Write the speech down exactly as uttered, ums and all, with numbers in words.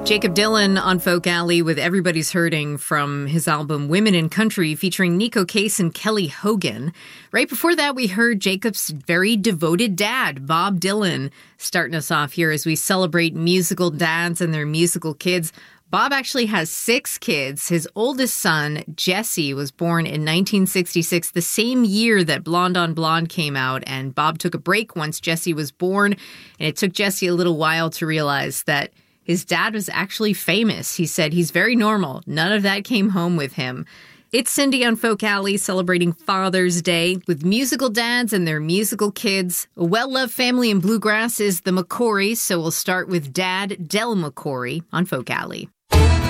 Jakob Dylan on Folk Alley with Everybody's Hurting from his album Women in Country featuring Nico Case and Kelly Hogan. Right before that, we heard Jakob's very devoted dad, Bob Dylan, starting us off here as we celebrate musical dads and their musical kids. Bob actually has six kids. His oldest son, Jesse, was born in nineteen sixty-six, the same year that Blonde on Blonde came out, and Bob took a break once Jesse was born, and it took Jesse a little while to realize that his dad was actually famous. He said he's very normal. None of that came home with him. It's Cindy on Folk Alley celebrating Father's Day with musical dads and their musical kids. A well-loved family in bluegrass is the McCourys, so we'll start with Dad Del McCoury on Folk Alley.